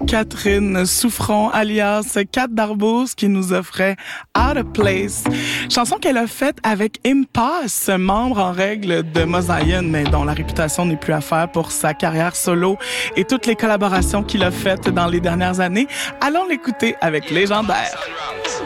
Catherine Souffron, alias Kat Darboz, qui nous offrait Out of Place. Chanson qu'elle a faite avec Impasse, membre en règle de Mosaïen, mais dont la réputation n'est plus à faire pour sa carrière solo et toutes les collaborations qu'il a faites dans les dernières années. Allons l'écouter avec Légendaire.